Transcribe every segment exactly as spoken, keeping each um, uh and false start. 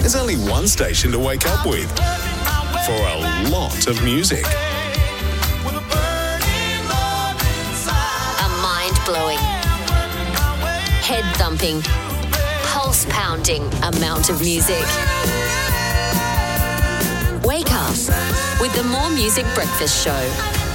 There's only one station to wake up with for a lot of music. A mind-blowing, head-thumping, pulse-pounding amount of music. Wake up with the More Music Breakfast Show.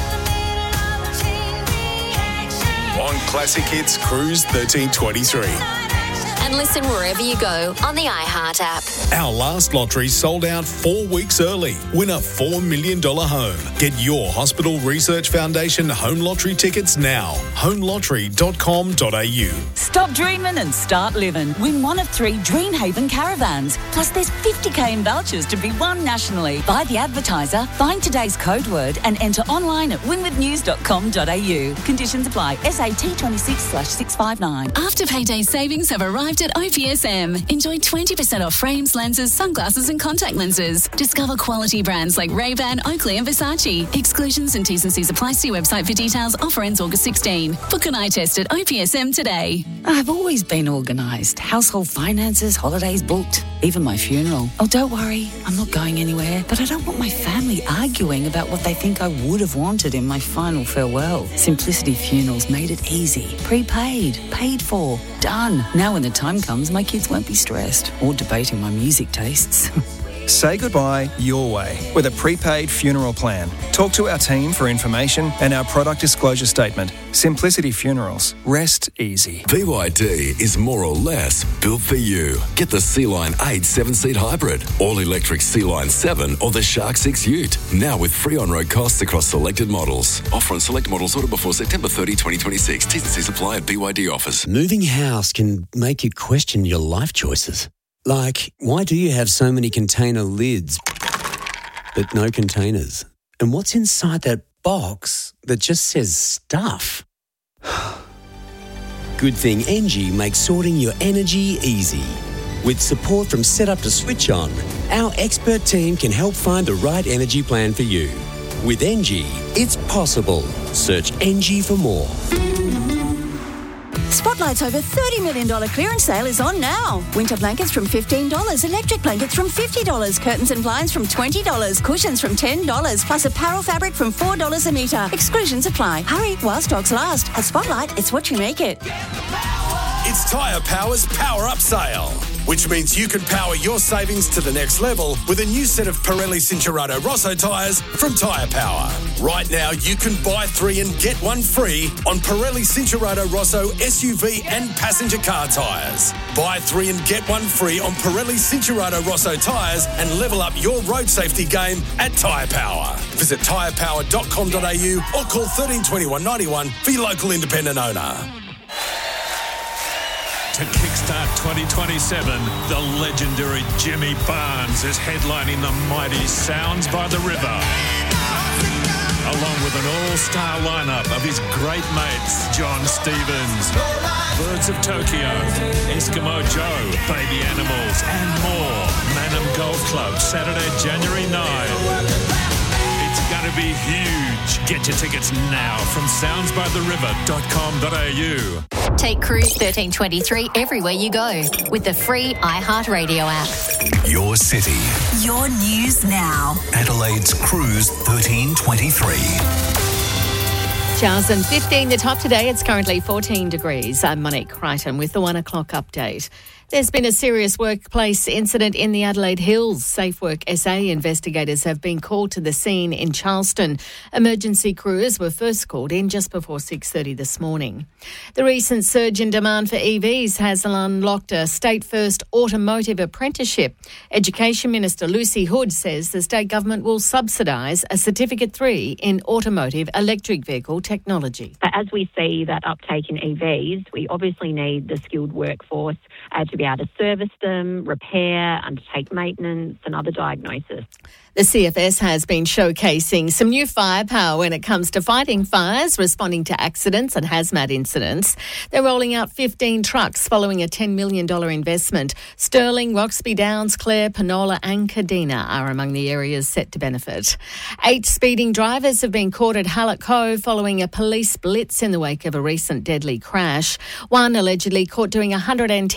On Classic Hits Cruise thirteen twenty-three. And listen wherever you go on the iHeart app. Our last lottery sold out four weeks early. Win a four million dollars home. Get your Hospital Research Foundation home lottery tickets now. home lottery dot com dot a u. Stop dreaming and start living. Win one of three Dreamhaven caravans. Plus there's fifty k in vouchers to be won nationally. Buy the advertiser, find today's code word and enter online at win with news dot com dot a u. Conditions apply. S A T twenty-six slash six five nine. After payday savings have arrived at O P S M. Enjoy twenty percent off frames, lenses, sunglasses and contact lenses. Discover quality brands like Ray-Ban, Oakley and Versace. Exclusions and T's and C's apply. See website for details. Offer ends August sixteenth. Book an eye test at O P S M today. I've always been organised. Household finances, holidays booked, even my funeral. Oh, don't worry, I'm not going anywhere. But I don't want my family arguing about what they think I would have wanted in my final farewell. Simplicity Funerals made it easy. Prepaid, paid for, done. Now when the time comes, my kids won't be stressed or debating my music tastes. Say goodbye your way with a prepaid funeral plan. Talk to our team for information and our product disclosure statement. Simplicity Funerals. Rest easy. B Y D is more or less built for you. Get the Sea-Line eight seven-seat hybrid, all-electric Sea-Line seven or the Shark six Ute. Now with free on-road costs across selected models. Offer on select models ordered before September thirtieth, twenty twenty-six. T's and C's apply at B Y D offers. Moving house can make you question your life choices. Like, why do you have so many container lids but no containers? And what's inside that box that just says stuff? Good thing Engie makes sorting your energy easy. With support from Setup to Switch On, our expert team can help find the right energy plan for you. With Engie, it's possible. Search Engie for more. Spotlight's over thirty million dollars clearance sale is on now. Winter blankets from fifteen dollars, electric blankets from fifty dollars, curtains and blinds from twenty dollars, cushions from ten dollars, plus apparel fabric from four dollars a metre. Exclusions apply. Hurry while stocks last. At Spotlight, it's what you make it. It's Tyre Power's Power Up Sale, which means you can power your savings to the next level with a new set of Pirelli Cincherato Rosso tyres from Tyre Power. Right now, you can buy three and get one free on Pirelli Cincherato Rosso S U V and passenger car tyres. Buy three and get one free on Pirelli Cincherato Rosso tyres and level up your road safety game at Tyre Power. Visit tyre power dot com dot a u or call thirteen twenty-one ninety-one for your local independent owner. To kickstart twenty twenty-seven, the legendary Jimmy Barnes is headlining the mighty Sounds by the River, along with an all-star lineup of his great mates, John Stevens, Birds of Tokyo, Eskimo Joe, Baby Animals, and more. Manham Golf Club, Saturday, January ninth. It's going to be huge. Get your tickets now from sounds by the river dot com dot a u. Take Cruise thirteen twenty-three everywhere you go with the free iHeartRadio app. Your city. Your news now. Adelaide's Cruise thirteen twenty-three. Showers and fifteen, the top today. It's currently fourteen degrees. I'm Monique Crichton with the one o'clock update. There's been a serious workplace incident in the Adelaide Hills. Safe Work S A investigators have been called to the scene in Charleston. Emergency crews were first called in just before six thirty this morning. The recent surge in demand for E Vs has unlocked a state-first automotive apprenticeship. Education Minister Lucy Hood says the state government will subsidise a Certificate three in automotive electric vehicle technology. As we see that uptake in E Vs, we obviously need the skilled workforce uh, to be able to service them, repair, undertake maintenance and other diagnosis. The C F S has been showcasing some new firepower when it comes to fighting fires, responding to accidents and hazmat incidents. They're rolling out fifteen trucks following a ten million dollars investment. Stirling, Roxby Downs, Clare, Penola and Kadina are among the areas set to benefit. Eight speeding drivers have been caught at Hallett Cove following a police blitz in the wake of a recent deadly crash. One allegedly caught doing one hundred ten k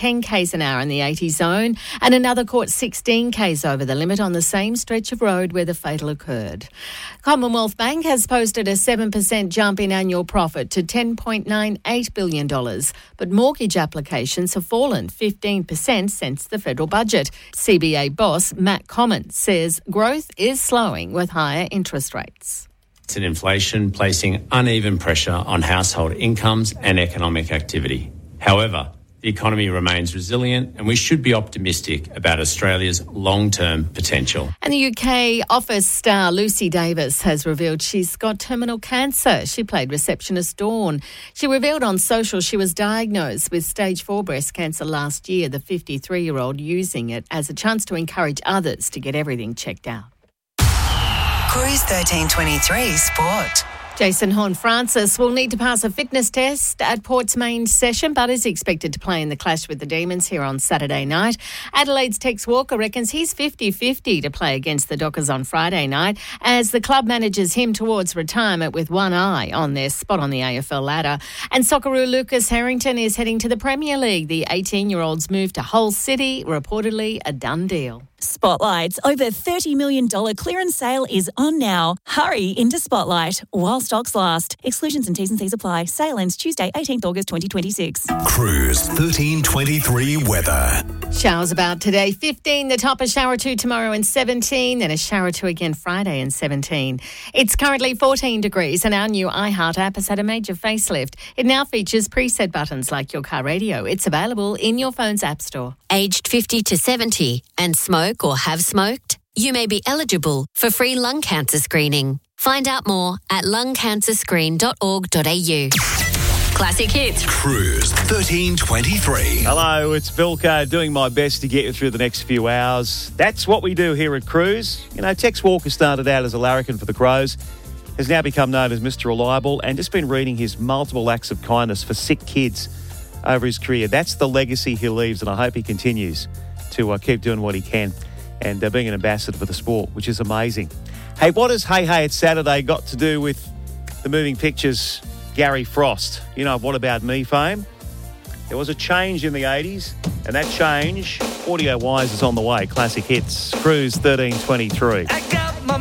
k's an hour in the eighty zone, and another caught sixteen k's over the limit on the same stretch of road where the fatal occurred. Commonwealth Bank has posted a seven percent jump in annual profit to ten point nine eight billion dollars, but mortgage applications have fallen fifteen percent since the federal budget. C B A boss Matt Comment says growth is slowing with higher interest rates. It's an inflation placing uneven pressure on household incomes and economic activity. However, the economy remains resilient and we should be optimistic about Australia's long-term potential. And the U K Office star Lucy Davis has revealed she's got terminal cancer. She played receptionist Dawn. She revealed on social she was diagnosed with stage four breast cancer last year, the fifty-three-year-old using it as a chance to encourage others to get everything checked out. Cruise thirteen twenty-three Sport. Jason Horne-Francis will need to pass a fitness test at Port's main session, but is expected to play in the clash with the Demons here on Saturday night. Adelaide's Tex Walker reckons he's fifty-fifty to play against the Dockers on Friday night as the club manages him towards retirement with one eye on their spot on the A F L ladder. And Socceroo Lucas Harrington is heading to the Premier League. The eighteen-year-old's move to Hull City, reportedly a done deal. Spotlight's over thirty million dollars clearance sale is on now. Hurry into Spotlight while stocks last. Exclusions and T's and C's apply. Sale ends Tuesday, eighteenth August twenty twenty-six. Cruise thirteen twenty-three weather. Showers about today, fifteen. The top, a shower two tomorrow and seventeen. Then a shower two again Friday and seventeen. It's currently fourteen degrees and our new iHeart app has had a major facelift. It now features preset buttons like your car radio. It's available in your phone's app store. Aged fifty to seventy and smoke or have smoked, you may be eligible for free lung cancer screening. Find out more at lung cancer screen dot org dot a u. Classic hits. Cruise thirteen twenty-three. Hello, it's Vilco doing my best to get you through the next few hours. That's what we do here at Cruise. You know, Tex Walker started out as a larrikin for the Crows, has now become known as Mister Reliable, and just been reading his multiple acts of kindness for sick kids over his career. That's the legacy he leaves, and I hope he continues to uh, keep doing what he can and uh, being an ambassador for the sport, which is amazing. Hey, what has Hey Hey It's Saturday got to do with the moving pictures Gary Frost? You know, What About Me fame? There was a change in the eighties, and that change, audio-wise, is on the way. Classic hits. Cruise thirteen twenty-three.